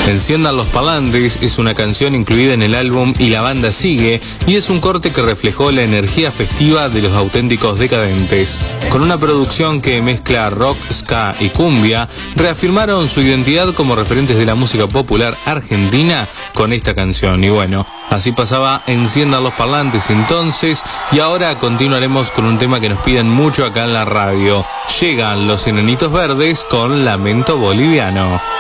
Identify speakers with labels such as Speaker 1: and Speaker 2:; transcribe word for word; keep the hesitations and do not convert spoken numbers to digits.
Speaker 1: Enciendan los parlantes es una canción incluida en el álbum Y la banda sigue, y es un corte que reflejó la energía festiva de los Auténticos Decadentes. Con una producción que mezcla rock, ska y cumbia, reafirmaron su identidad como referentes de la música popular argentina con esta canción. Y bueno, así pasaba Enciendan los parlantes entonces, y ahora continuaremos con un tema que nos piden mucho acá en la radio. Llegan los Enanitos Verdes con Lamento Boliviano.